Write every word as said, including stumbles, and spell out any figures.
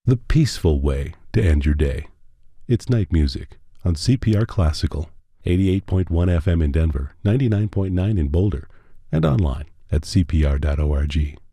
the peaceful way to end your day. It's night music on C P R Classical, eighty-eight point one F M in Denver, ninety-nine point nine in Boulder, and online at c p r dot org.